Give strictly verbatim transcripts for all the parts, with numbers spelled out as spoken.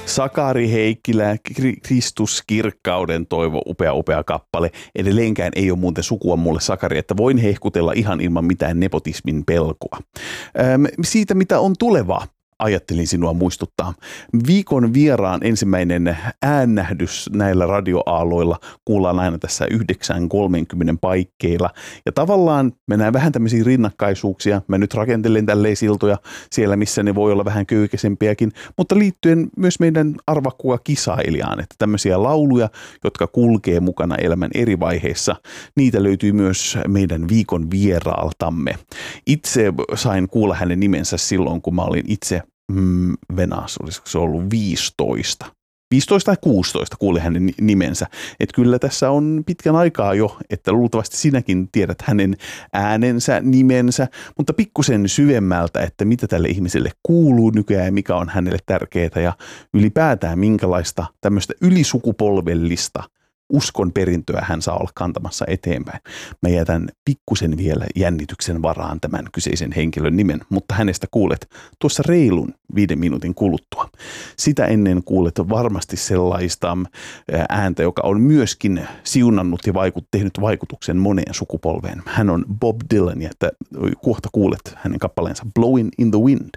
Sakari Heikkilä, Kristus kirkkauden toivo, upea upea kappale. Edelleenkään ei ole muuten sukua mulle Sakari, että voin hehkutella ihan ilman mitään nepotismin pelkoa. Ähm, siitä mitä on tulevaa. Ajattelin sinua muistuttaa. Viikon vieraan ensimmäinen äännähdys näillä radioaaloilla kuullaan aina tässä yhdeksän kolmekymmentä paikkeilla. Ja tavallaan mennään vähän tämmöisiä rinnakkaisuuksia. Mä nyt rakentelen tälleen siltoja siellä, missä ne voi olla vähän köykäisempiäkin, mutta liittyen myös meidän arvakkuva kisailijaan, että tämmöisiä lauluja, jotka kulkee mukana elämän eri vaiheissa, niitä löytyy myös meidän viikon vieraaltamme. Itse sain kuulla hänen nimensä silloin, kun mä olin itse Mm, Venas, olisiko se ollut viisitoista. viisitoista tai kuusitoista kuuli hänen nimensä. Että kyllä tässä on pitkän aikaa jo, että luultavasti sinäkin tiedät hänen äänensä, nimensä, mutta pikkusen syvemmältä, että mitä tälle ihmiselle kuuluu nykyään ja mikä on hänelle tärkeää ja ylipäätään minkälaista tämmöistä ylisukupolvellista uskon perintöä hän saa olla kantamassa eteenpäin. Mä jätän pikkusen vielä jännityksen varaan tämän kyseisen henkilön nimen, mutta hänestä kuulet tuossa reilun viiden minuutin kuluttua. Sitä ennen kuulet varmasti sellaista ääntä, joka on myöskin siunannut ja vaikut, tehnyt vaikutuksen moneen sukupolveen. Hän on Bob Dylan ja että kohta kuulet hänen kappaleensa Blowing in the Wind.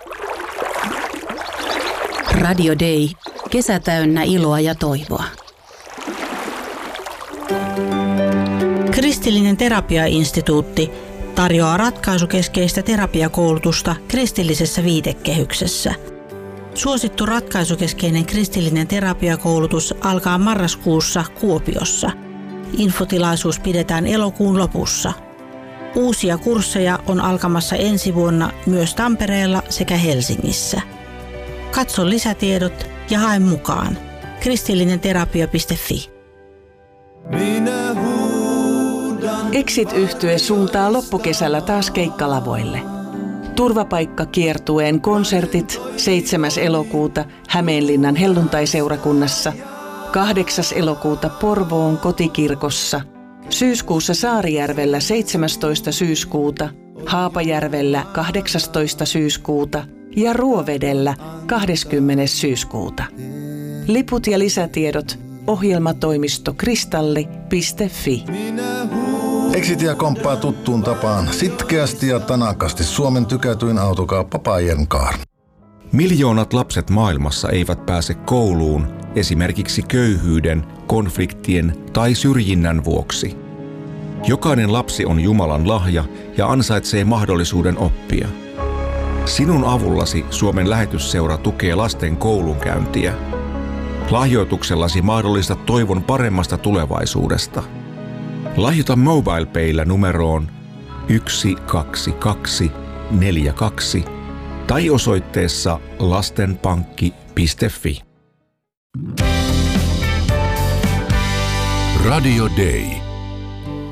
Radio Day. Kesä täynnä iloa ja toivoa. Kristillinen terapiainstituutti tarjoaa ratkaisukeskeistä terapiakoulutusta kristillisessä viitekehyksessä. Suosittu ratkaisukeskeinen kristillinen terapiakoulutus alkaa marraskuussa Kuopiossa. Infotilaisuus pidetään elokuun lopussa. Uusia kursseja on alkamassa ensi vuonna myös Tampereella sekä Helsingissä. Katso lisätiedot ja hae mukaan. kristillinenterapia piste fi. Exit-yhtye suuntaa loppukesällä taas keikkalavoille. Turvapaikkakiertueen konsertit seitsemäs elokuuta Hämeenlinnan helluntaiseurakunnassa, kahdeksas elokuuta Porvoon kotikirkossa, syyskuussa Saarijärvellä seitsemästoista syyskuuta, Haapajärvellä kahdeksastoista syyskuuta ja Ruovedellä kahdeskymmenes syyskuuta. Liput ja lisätiedot ohjelmatoimisto kristalli piste fi. Exitia komppaa tuttuun tapaan sitkeästi ja tanakasti Suomen tykätyin autokauppa Pajenkaar. Miljoonat lapset maailmassa eivät pääse kouluun esimerkiksi köyhyyden, konfliktien tai syrjinnän vuoksi. Jokainen lapsi on Jumalan lahja ja ansaitsee mahdollisuuden oppia. Sinun avullasi Suomen lähetysseura tukee lasten koulunkäyntiä. Lahjoituksellasi mahdollista toivon paremmasta tulevaisuudesta. Lahjoita MobilePayllä numeroon yksi kaksi kaksi neljä kaksi tai osoitteessa lastenpankki piste fi. Radio Day.